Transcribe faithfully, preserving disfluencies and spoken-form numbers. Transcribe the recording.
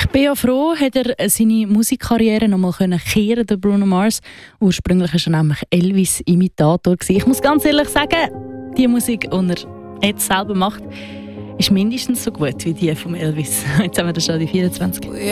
bin ja froh, hat er seine Musikkarriere noch mal kehren können, der Bruno Mars. Ursprünglich war er nämlich Elvis-Imitator. Ich muss ganz ehrlich sagen, die Musik, die er jetzt selber macht, ist mindestens so gut wie die von Elvis. Jetzt haben wir das schon die vierundzwanzig.